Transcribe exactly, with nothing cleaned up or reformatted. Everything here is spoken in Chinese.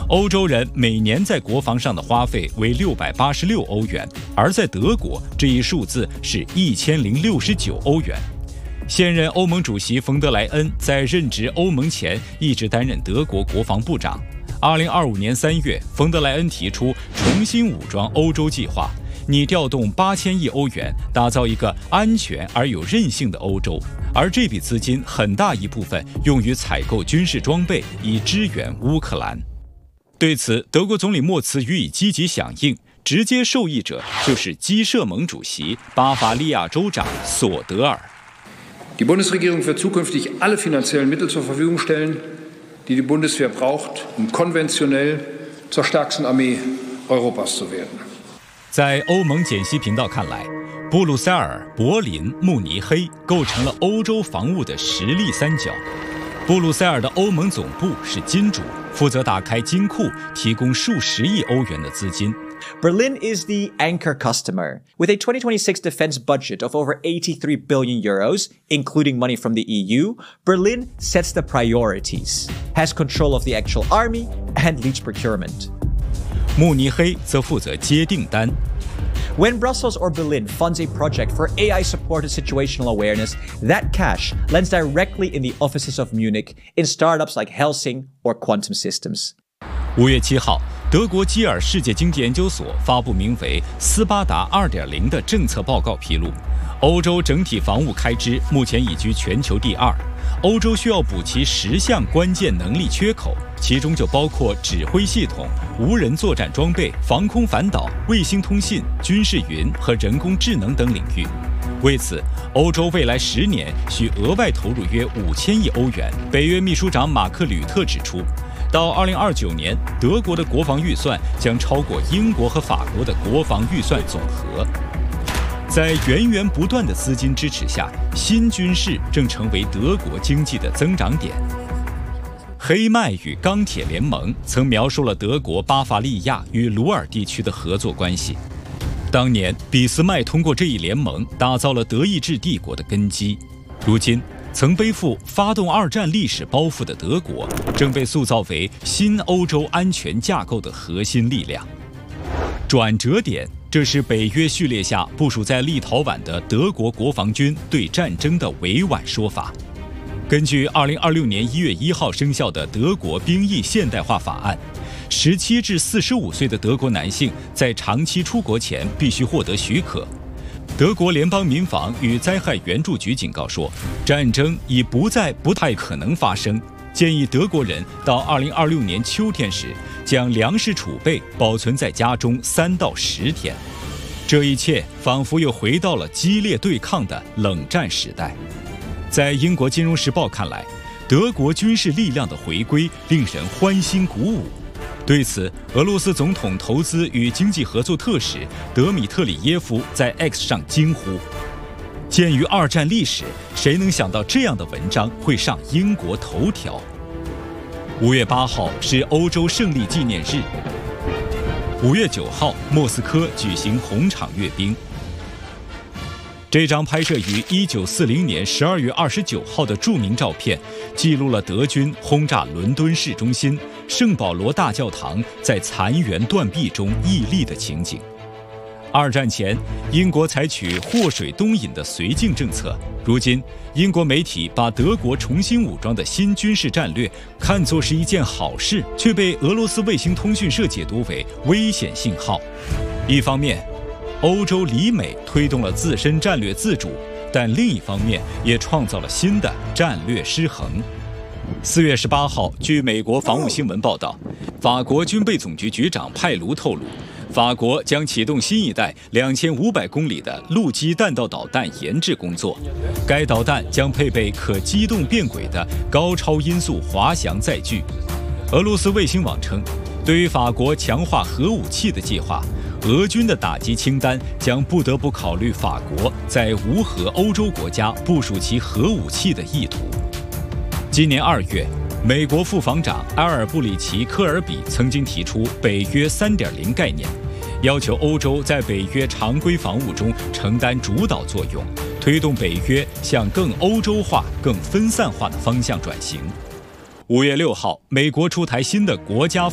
欧洲人每年在国防上的花费为六百八十六欧元，而在德国这一数字是一千零六十九欧元。现任欧盟主席冯德莱恩在任职欧盟前一直担任德国国防部长。二零二五年三月，冯德莱恩提出重新武装欧洲计划，拟调动八千亿欧元，打造一个安全而有韧性的欧洲。而这笔资金很大一部分用于采购军事装备，以支援乌克兰。对此，德国总理默茨予以积极响应，直接受益者就是基社盟主席、巴伐利亚州长索德尔。 Die Bundesregierung wird zukünftig alle finanziellen Mittel zur Verfügung stellen, die die Bundeswehr braucht, um konventionell zur stärksten Armee Europas zu werden。 在欧盟简析频道看来，布鲁塞尔、柏林、慕尼黑构成了欧洲防务的实力三角。布鲁塞尔的欧盟总部是金主，负责打开金库，提供数十亿欧元的资金。 Berlin is the anchor customer. With a twenty twenty-six defense budget of over eighty-three billion euros, including money from the E U, Berlin sets the priorities, has control of the actual army, and leads procurement. 慕尼黑则负责接订单。 When Brussels or Berlin funds a project for A I-supported situational awareness, that cash lands directly in the offices of Munich in startups like Helsing or Quantum Systems. 五月七号，德国基尔世界经济研究所发布名为“斯巴达 二点零” 的政策报告披露，欧洲整体防务开支目前已居全球第二。欧洲需要补齐十项关键能力缺口，其中就包括指挥系统、无人作战装备、防空反导、卫星通信、军事云和人工智能等领域。为此，欧洲未来十年需额外投入约五千亿欧元。北约秘书长马克吕特指出，到二零二九年，德国的国防预算将超过英国和法国的国防预算总和。在源源不断的资金支持下，新军事正成为德国经济的增长点。黑麦与钢铁联盟曾描述了德国巴伐利亚与鲁尔地区的合作关系。当年，俾斯麦通过这一联盟打造了德意志帝国的根基。如今，曾背负发动二战历史包袱的德国，正被塑造为新欧洲安全架构的核心力量。转折点，这是北约序列下部署在立陶宛的德国国防军对战争的委婉说法。根据二零二六年一月一号生效的德国兵役现代化法案，十七至四十五岁的德国男性在长期出国前必须获得许可。德国联邦民防与灾害援助局警告说，战争已不再不太可能发生，建议德国人到二零二六年秋天时将粮食储备保存在家中三到十天。这一切仿佛又回到了激烈对抗的冷战时代。在英国《金融时报》看来，德国军事力量的回归令人欢欣鼓舞。对此，俄罗斯总统投资与经济合作特使德米特里耶夫在 X 上惊呼：“鉴于二战历史，谁能想到这样的文章会上英国头条？”五月八号是欧洲胜利纪念日。五月九号，莫斯科举行红场阅兵。这张拍摄于一九四零年十二月二十九号的著名照片，记录了德军轰炸伦敦市中心、圣保罗大教堂在残垣断壁中屹立的情景。二战前，英国采取祸水东引的绥靖政策，如今英国媒体把德国重新武装的新军事战略看作是一件好事，却被俄罗斯卫星通讯社解读为危险信号。一方面，欧洲离美推动了自身战略自主，但另一方面也创造了新的战略失衡。四月十八号，据美国防务新闻报道，法国军备总局局长派卢透露，法国将启动新一代两千五百公里的陆基弹道导弹研制工作。该导弹将配备可机动变轨的高超音速滑翔载具。俄罗斯卫星网称，对于法国强化核武器的计划，俄军的打击清单将不得不考虑法国在无核欧洲国家部署其核武器的意图。今年二月，美国副防长埃尔布里奇科尔比曾经提出北约 三点零 概念，要求欧洲在北约常规防务中承担主导作用，推动北约向更欧洲化、更分散化的方向转型。五月六号，美国出台新的国家